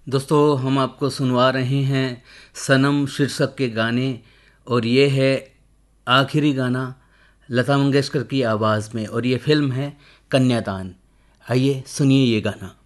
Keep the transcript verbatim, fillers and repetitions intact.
दोस्तों हम आपको सुनवा रहे हैं सनम शीर्षक के गाने, और ये है आखिरी गाना लता मंगेशकर की आवाज़ में, और ये फिल्म है कन्यादान। आइए सुनिए ये गाना।